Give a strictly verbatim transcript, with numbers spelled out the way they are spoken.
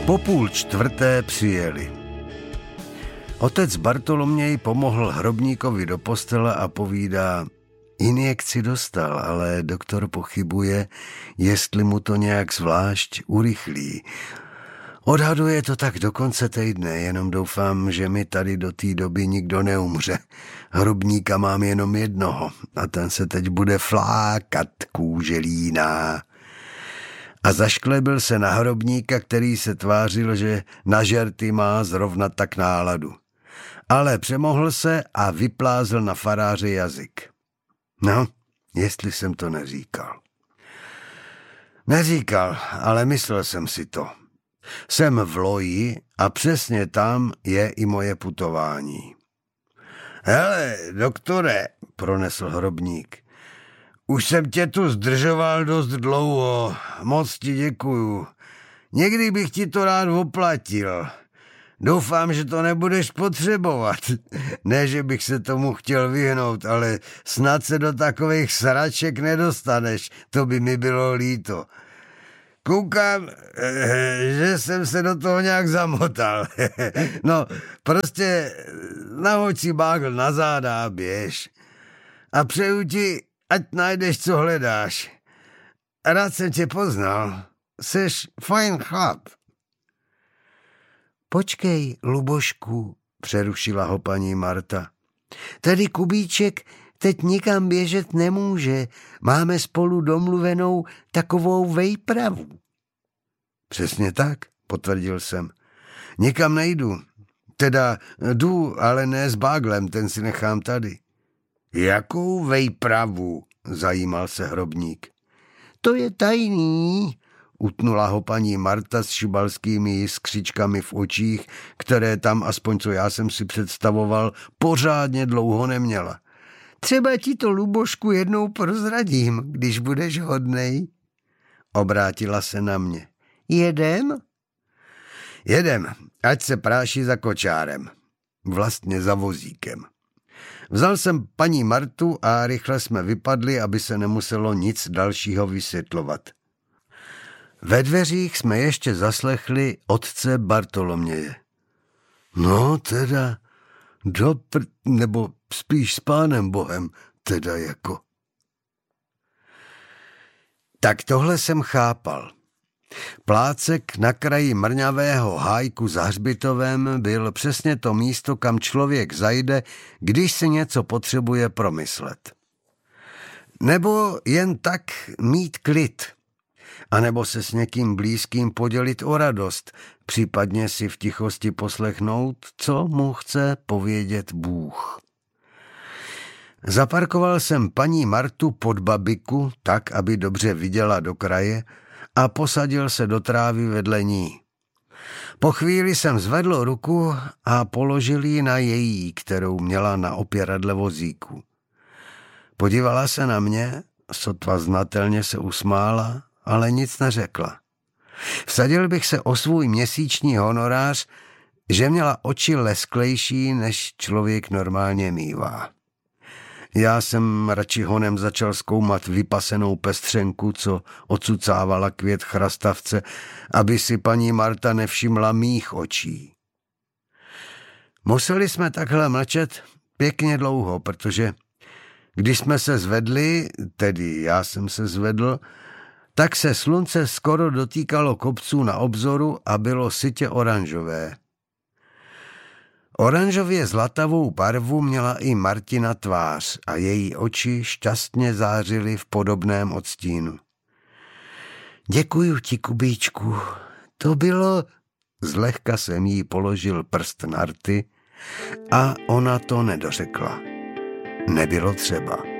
Po půl čtvrté přijeli. Otec Bartoloměj pomohl hrobníkovi do postele a povídá: injekci dostal, ale doktor pochybuje, jestli mu to nějak zvlášť urychlí. Odhaduje to tak do konce týdne, jenom doufám, že mi tady do té doby nikdo neumře. Hrobníka mám jenom jednoho a ten se teď bude flákat kůželíná. A zašklebil se na hrobníka, který se tvářil, že na žerty má zrovna tak náladu. Ale přemohl se a vyplázl na faráře jazyk. No, jestli jsem to neříkal. Neříkal, ale myslel jsem si to. Jsem v loji a přesně tam je i moje putování. Hele, doktore, pronesl hrobník, už jsem tě tu zdržoval dost dlouho, moc ti děkuju. Někdy bych ti to rád oplatil. Doufám, že to nebudeš potřebovat. Ne, že bych se tomu chtěl vyhnout, ale snad se do takových sraček nedostaneš, to by mi bylo líto. Koukám, že jsem se do toho nějak zamotal. No, prostě nahoď si bágl na záda a běž. A přeju ti, ať najdeš, co hledáš. Rád jsem tě poznal. Seš fajn chlap. Počkej, Lubošku, přerušila ho paní Marta. Tady Kubíček teď nikam běžet nemůže. Máme spolu domluvenou takovou vejpravu. Přesně tak, potvrdil jsem. Nikam nejdu. Teda jdu, ale ne s báglem, ten si nechám tady. Jakou vejpravu? Zajímal se hrobník. To je tajný, utnula ho paní Marta s šibalskými jiskřičkami v očích, které tam, aspoň co já jsem si představoval, pořádně dlouho neměla. Třeba ti to, Lubošku, jednou prozradím, když budeš hodnej. Obrátila se na mě. Jedem? Jedem, ať se práší za kočárem. Vlastně za vozíkem. Vzal jsem paní Martu a rychle jsme vypadli, aby se nemuselo nic dalšího vysvětlovat. Ve dveřích jsme ještě zaslechli otce Bartoloměje. No teda, do pr... nebo spíš s pánem Bohem, teda jako. Tak tohle jsem chápal. Plácek na kraji mrňavého hájku za hřbitovem byl přesně to místo, kam člověk zajde, když si něco potřebuje promyslet. Nebo jen tak mít klid. A nebo se s někým blízkým podělit o radost, případně si v tichosti poslechnout, co mu chce povědět Bůh. Zaparkoval jsem paní Martu pod babiku, tak, aby dobře viděla do kraje, a posadil se do trávy vedle ní. Po chvíli jsem zvedl ruku a položil ji na její, kterou měla na opěradle vozíku. Podívala se na mě, sotva znatelně se usmála, ale nic neřekla. Vsadil bych se o svůj měsíční honorář, že měla oči lesklejší, než člověk normálně mívá. Já jsem radši honem začal zkoumat vypasenou pestřenku, co odsucávala květ chrastavce, aby si paní Marta nevšimla mých očí. Museli jsme takhle mlčet pěkně dlouho, protože když jsme se zvedli, tedy já jsem se zvedl, tak se slunce skoro dotýkalo kopců na obzoru a bylo sytě oranžové. Oranžově zlatavou barvu měla i Martina tvář a její oči šťastně zářily v podobném odstínu. Děkuju ti, Kubíčku, to bylo... Zlehka jsem jí položil prst na rty a ona to nedořekla. Nebylo třeba.